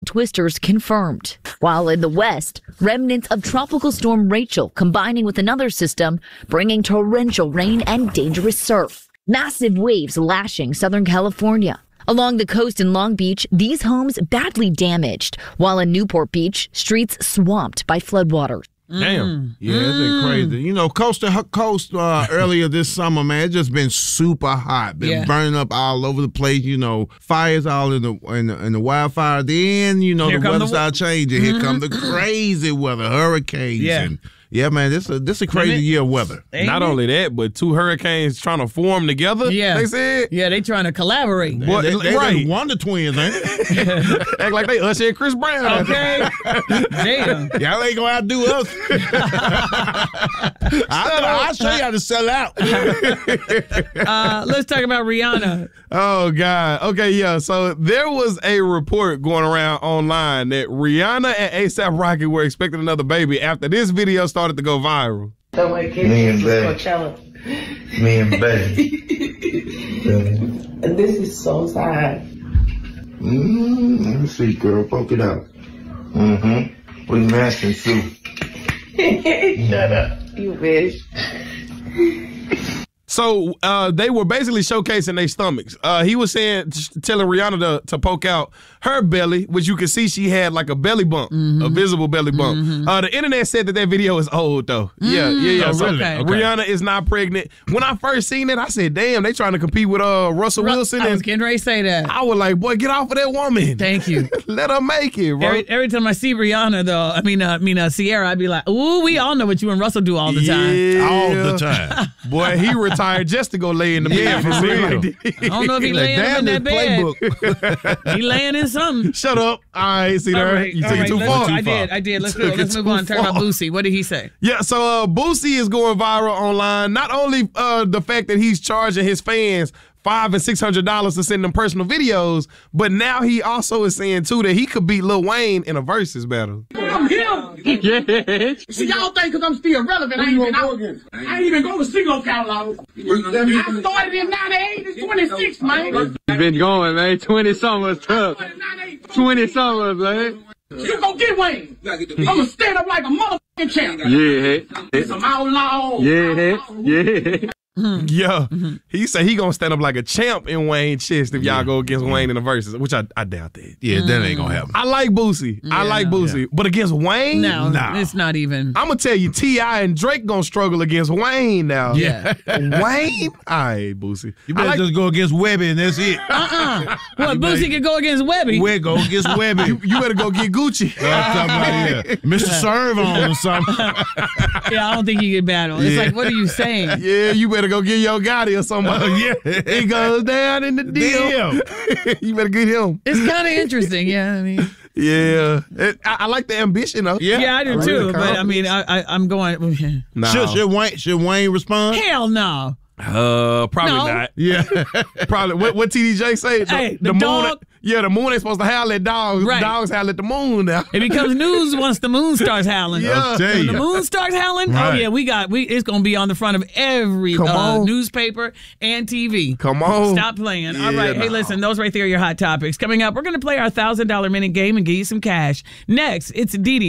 twisters confirmed. While in the west, remnants of Tropical Storm Rachel combining with another system, bringing torrential rain and dangerous surf. Massive waves lashing Southern California. Along the coast in Long Beach, these homes badly damaged, while in Newport Beach, streets swamped by floodwaters. Damn. Yeah, it's been crazy. You know, coast to coast earlier this summer, man, it's just been super hot. Been burning up all over the place. You know, fires all in the wildfire. Then, you know, the weather started changing. Here come the crazy weather, hurricanes. And man, this a crazy year of weather. Not only that, but two hurricanes trying to form together. Yeah, they said. Yeah, they trying to collaborate. Boy, they right, Wonder Twins, ain't it? Act like they Usher and Chris Brown. Okay, damn. Y'all ain't gonna outdo us. I'll show you how to sell out. Let's talk about Rihanna. Oh God. Okay, yeah. So there was a report going around online that Rihanna and A$AP Rocky were expecting another baby after this video started to go viral. Me and baby. And this is so sad. Let me see, girl. Poke it out. We matching too. Shut up. You wish. So they were basically showcasing their stomachs. He was telling Rihanna to poke out her belly, which you can see she had like a belly bump, a visible belly bump. The internet said that video is old though. Yeah. Oh, so really? Okay. Rihanna is not pregnant. When I first seen it, I said, "Damn, they trying to compete with Russell Wilson." I was getting ready to say that. I was like, "Boy, get off of that woman." Thank you. Let her make it, bro. Every time I see Rihanna, though, I mean Sierra, I'd be like, "Ooh, we all know what you and Russell do all the time." All the time. Boy, he retired just to go lay in the bed for real. I don't know if he laying in that bed. He laying in something. Shut up. I see that. Right, you took it too far. I did. Let's move on. Talk about Boosie. What did he say? Yeah, so Boosie is going viral online. Not only the fact that he's charging his fans $500 and $600 to send them personal videos, but now he also is saying too that he could beat Lil Wayne in a versus battle. I'm him. Yeah. See, y'all think because I'm still relevant, I ain't even go to single catalog. I started in 98, it's 26, man. It's been going, man. 20 summers tough. 20 summers, man. You gon' get Wayne. I'm gonna stand up like a motherfucking champ. Yeah. Some outlaw. Yeah. Yeah, he said he gonna stand up like a champ in Wayne's chest if y'all go against Wayne in the verses, which I doubt that. Yeah, that ain't gonna happen. I like Boosie. I like Boosie, but against Wayne, no, it's not even. I'm gonna tell you, T.I. and Drake gonna struggle against Wayne now. Yeah, Wayne. All right, Boosie. You better just go against Webby and that's it. Well, Boosie could go against Webby. We go against Webby. You better go get Gucci. Mr. Serve on or something. Yeah, I don't think he can battle. It's like, what are you saying? Yeah, you better go get Yo Gotti or somebody. He goes down in the deal. You better get him. It's kind of interesting, yeah. I mean, yeah, I like the ambition though. Yeah, I do too. But I mean, I'm going. No. Should Wayne respond? Hell no. Probably not. Yeah, probably. What TDJ say? The moon. Dog. Yeah, the moon ain't supposed to howl at dogs. Right. Dogs howl at the moon now. It becomes news once the moon starts howling. Yeah. When the moon starts howling, right. Oh yeah, it's gonna be on the front of every newspaper and TV. Come on. Stop playing. All right. Hey, listen, those right there are your hot topics. Coming up, we're gonna play our $1,000 minute game and give you some cash. Next, it's Didi.